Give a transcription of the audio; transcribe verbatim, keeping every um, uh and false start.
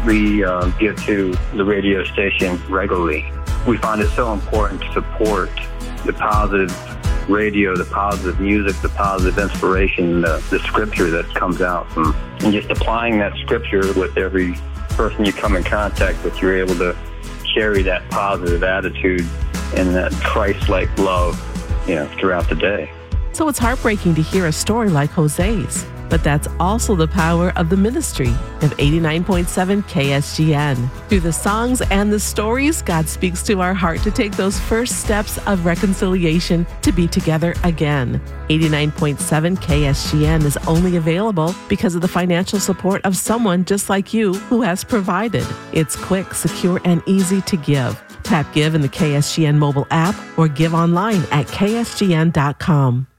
we uh, give to the radio station regularly. We find it so important to support the positive radio, the positive music, the positive inspiration, the, the scripture that comes out from, and just applying that scripture with every person you come in contact with. You're able to carry that positive attitude and that Christ-like love, you know, throughout the day. So it's heartbreaking to hear a story like Jose's, but that's also the power of the ministry of eighty-nine point seven K S G N. Through the songs and the stories, God speaks to our heart to take those first steps of reconciliation to be together again. eighty-nine point seven K S G N is only available because of the financial support of someone just like you who has provided. It's quick, secure, and easy to give. Tap Give in the K S G N mobile app or give online at K S G N dot com.